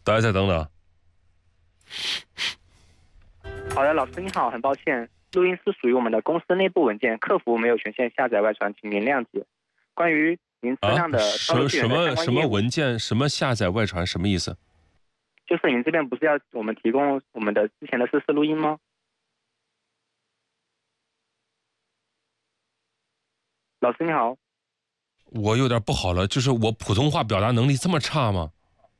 大家再等等。 好的，老师你好，很抱歉，录音是属于我们的公司内部文件，客服没有权限下载外传，请您谅解。关于您车辆的道路救援的相关业务什么文件，什么下载外传，什么意思？ 就是您这边不是要我们提供我们的之前的实时录音吗？老师你好。 我有点不好了，就是我普通话表达能力这么差吗？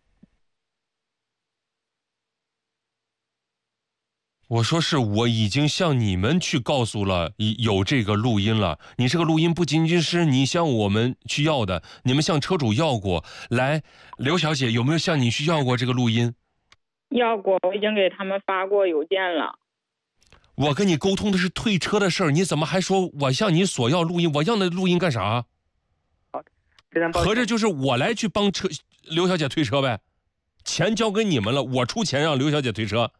我说是我已经向你们去告诉了有这个录音了，你这个录音不仅仅是你向我们去要的，你们向车主要过。来，刘小姐有没有向你去要过这个录音？ 要过，我已经给他们发过邮件了。 我跟你沟通的是退车的事儿，你怎么还说我向你索要录音？我要那录音干啥？ 非常抱歉， 合着就是我来去帮刘小姐退车呗？钱交给你们了，我出钱让刘小姐退车。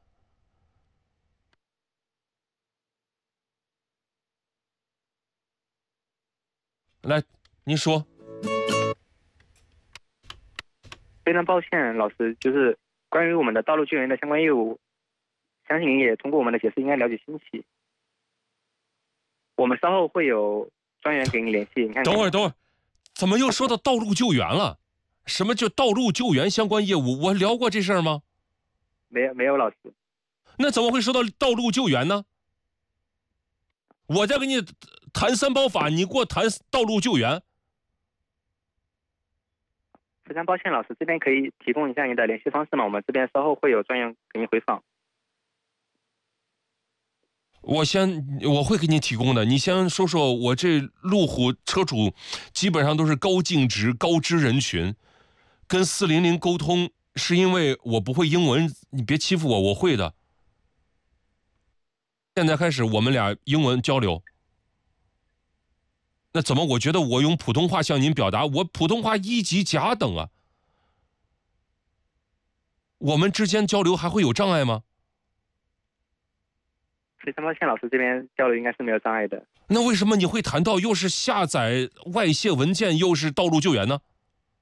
来，您说。 非常抱歉，老师，就是关于我们的道路救援的相关业务，相信您也通过我们的解释应该了解清晰。我们稍后会有专员给你联系。你看， 等会儿，怎么又说到道路救援了？什么叫道路救援相关业务？我聊过这事儿吗？ 没有，老师。 那怎么会说到道路救援呢？我在跟你谈三包法，你给我谈道路救援。 非常抱歉，老师，这边可以提供一下您的联系方式吗？我们这边稍后会有专员给您回访。 我会给你提供的，你先说说我这路虎车主基本上都是高净值、高知人群，跟400沟通是因为我不会英文，你别欺负我，我会的。现在开始我们俩英文交流。那怎么我觉得我用普通话向您表达，我普通话1级甲等啊？我们之间交流还会有障碍吗？ 非常抱歉，老师，这边交流应该是没有障碍的。 那为什么你会谈到又是下载外泄文件，又是道路救援呢？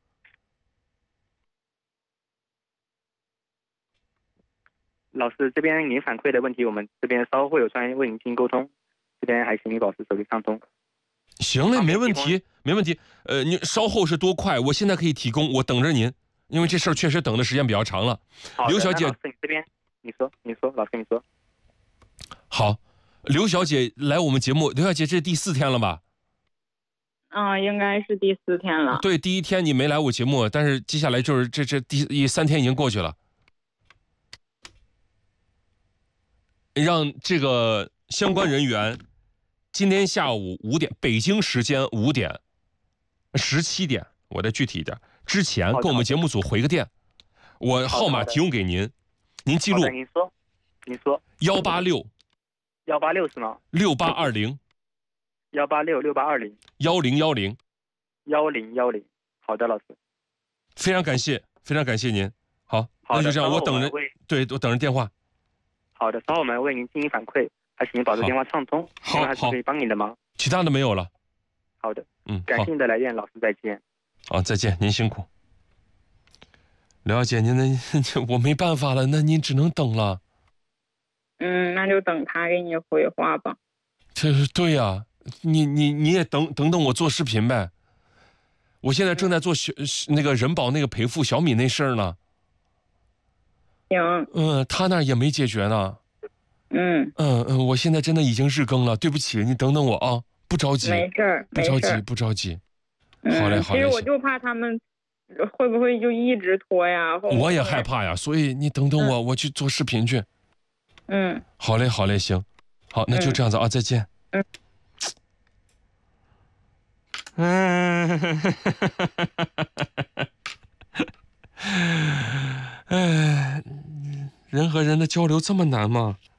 老师，这边您反馈的问题，我们这边稍后会有专员为您进行沟通，这边还请您保持手机畅通。 行嘞，没问题，没问题。你稍后是多快？我现在可以提供，我等着您，因为这事儿确实等的时间比较长了。刘小姐， 老师，你这边你说，老师你说。 好，刘小姐来我们节目，刘小姐这是第4天了吧？ 应该是第4天了。 对，第1天你没来我节目，但是接下来就是这第3天已经过去了。让这个相关人员今天下午5点，北京时间5点、17点，我再具体一点，之前跟我们节目组回个电，我号码提供给您，您记录。 您说。 186 是吗 ？6820。 1866820。1010。好的，老师。 非常感谢，非常感谢您。好，那就这样，我等着，对，我等着电话。 好的，稍后我们为您进行反馈，还请您保持电话畅通。 好， 还是可以帮您的忙。 其他的没有了。 好的，感谢您的来电，老师再见。 好，再见，您辛苦。刘小姐，您我没办法了，那您只能等了。 那就等他给你回话吧。 对呀，你也等我做视频呗。我现在正在做那个人保那个赔付小米那事儿呢。 行。 他那儿也没解决呢。我现在真的已经日更了，对不起，你等等我啊，不着急。 没事儿， 不着急。好嘞。 其实我就怕他们会不会就一直拖呀？ 我也害怕呀，所以你等等我，我去做视频去。好嘞，行，好，那就这样子啊，再见。人和人的交流这么难吗？